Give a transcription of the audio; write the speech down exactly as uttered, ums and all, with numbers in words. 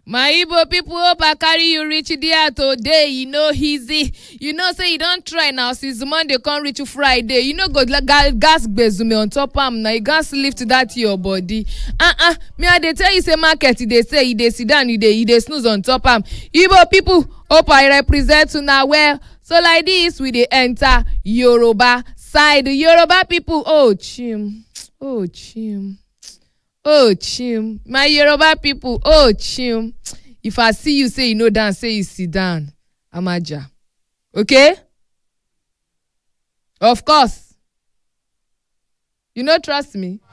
My Igbo people, hope I carry you reach there today. You know easy. You know say you don't try now since Monday come reach Friday. You know go gas bezume on top am now. You gas lift that your body. Uh-uh. Me I dey tell you say market they say you dey sit down, you dey you dey snooze on top am. Igbo people, hope I represent una well. So like this we dey enter Yoruba side. Yoruba people, oh chim. Oh chim. Oh chim, my Yoruba people, oh chim. If I see you say you no dance, say you sit down. Amaja. Okay? Of course. You no trust me?